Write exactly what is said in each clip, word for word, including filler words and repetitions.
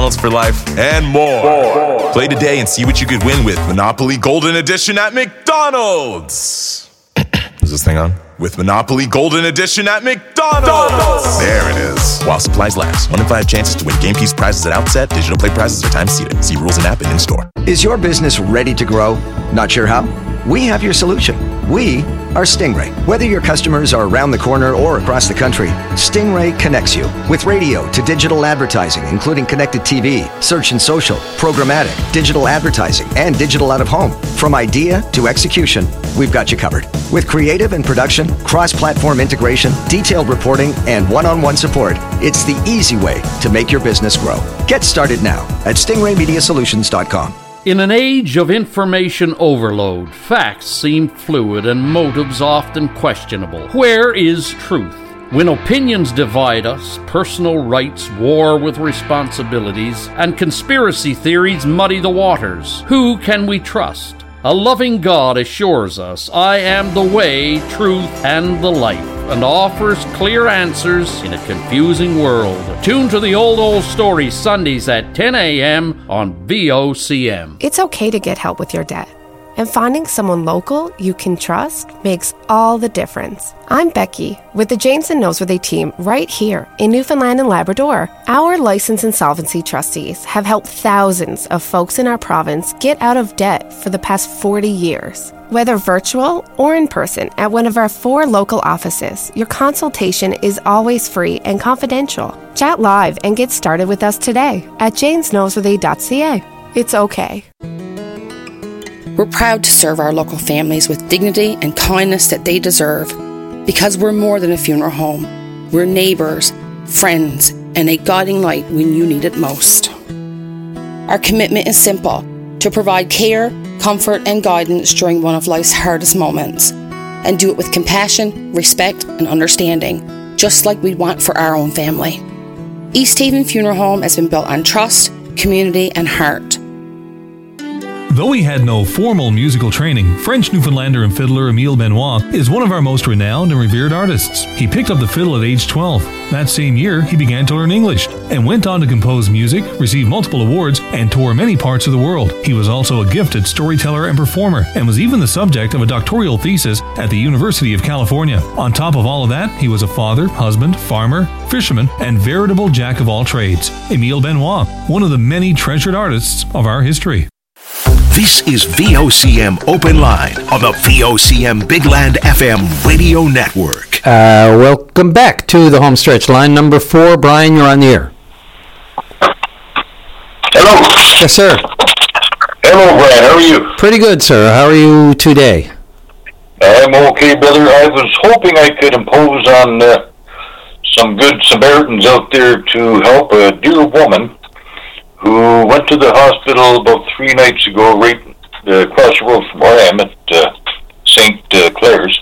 McDonald's for life, and more. more. Play today and see what you could win with Monopoly Golden Edition at McDonald's. Is this thing on? With Monopoly Golden Edition at McDonald's. There it is. While supplies last. One in five chances to win game piece prizes at outset. Digital play prizes are time seated. See rules and app and in-store. Is your business ready to grow? Not sure how? We have your solution. We are Stingray. Whether your customers are around the corner or across the country, Stingray connects you with radio to digital advertising, including connected T V, search and social, programmatic, digital advertising, and digital out of home. From idea to execution, we've got you covered. With creative and production, cross-platform integration, detailed reporting, and one-on-one support, it's the easy way to make your business grow. Get started now at stingray media solutions dot com. In an age of information overload, facts seem fluid and motives often questionable. Where is truth? When opinions divide us, personal rights war with responsibilities, and conspiracy theories muddy the waters, who can we trust? A loving God assures us, I am the way, truth, and the life, and offers clear answers in a confusing world. Tune to the Old Old Story Sundays at ten a.m. on V O C M. It's okay to get help with your debt. And finding someone local you can trust makes all the difference. I'm Becky with the James and Noseworthy team right here in Newfoundland and Labrador. Our licensed insolvency trustees have helped thousands of folks in our province get out of debt for the past forty years. Whether virtual or in person at one of our four local offices, your consultation is always free and confidential. Chat live and get started with us today at james noseworthy dot c a. It's okay. We're proud to serve our local families with dignity and kindness that they deserve, because we're more than a funeral home. We're neighbours, friends, and a guiding light when you need it most. Our commitment is simple: to provide care, comfort, and guidance during one of life's hardest moments, and do it with compassion, respect, and understanding, just like we'd want for our own family. East Haven Funeral Home has been built on trust, community, and heart. Though he had no formal musical training, French Newfoundlander and fiddler Emile Benoit is one of our most renowned and revered artists. He picked up the fiddle at age twelve. That same year, he began to learn English and went on to compose music, receive multiple awards, and tour many parts of the world. He was also a gifted storyteller and performer, and was even the subject of a doctoral thesis at the University of California. On top of all of that, he was a father, husband, farmer, fisherman, and veritable jack of all trades. Emile Benoit, one of the many treasured artists of our history. This is V O C M Open Line on the V O C M Big Land F M radio network. Uh, welcome back to the home stretch. Line number four. Brian, you're on the air. Hello. Yes, sir. Hello, Brian. How are you? Pretty good, sir. How are you today? I'm okay, brother. I was hoping I could impose on uh, some good Samaritans out there to help a dear woman who went to the hospital about three nights ago, right uh, across the road from where I am at uh, Saint Uh, Clair's.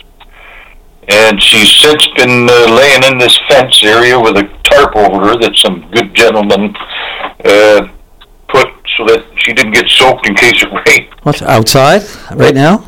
And she's since been uh, laying in this fence area with a tarp over her that some good gentleman uh, put so that she didn't get soaked in case it rained. What's outside right now?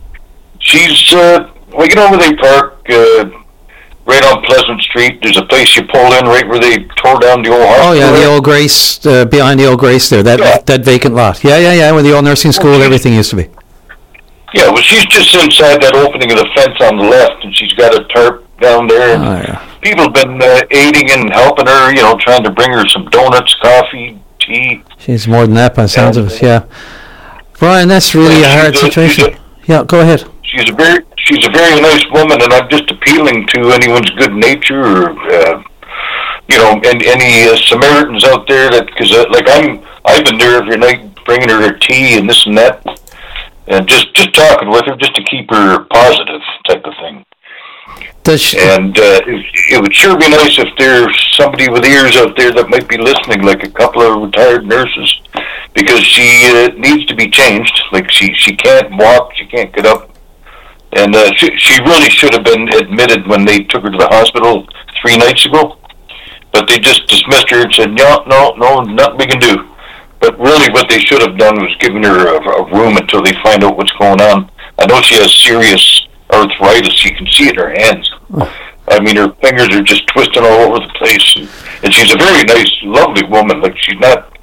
She's, uh, well, you know where they park, uh, right on Pleasant Street. There's a place you pull in right where they tore down the old hospital. Oh, yeah, the old Grace, uh, behind the old Grace there, that yeah. that vacant lot. Yeah, yeah, yeah, where the old nursing school, well, everything used to be. Yeah, well, she's just inside that opening of the fence on the left, and she's got a tarp down there. And oh, yeah. People have been uh, aiding and helping her, you know, trying to bring her some donuts, coffee, tea. She's more than that by the sounds of it, yeah. Brian, that's really yeah, a hard a, situation. A, yeah, go ahead. She's a very, she's a very nice woman, and I'm just appealing to anyone's good nature, or uh, you know, and any uh, Samaritans out there that, because uh, like I'm, I've been there every night bringing her her tea and this and that, and just just talking with her just to keep her positive type of thing. Does she, and uh, it, it would sure be nice if there's somebody with ears out there that might be listening, like a couple of retired nurses, because she uh, needs to be changed. Like she, she can't walk, she can't get up. And uh, she, she really should have been admitted when they took her to the hospital three nights ago. But they just dismissed her and said, no, no, no, nothing we can do. But really what they should have done was given her a, a room until they find out what's going on. I know she has serious arthritis. You can see it in her hands. I mean, her fingers are just twisting all over the place. And, and she's a very nice, lovely woman. Like, she's not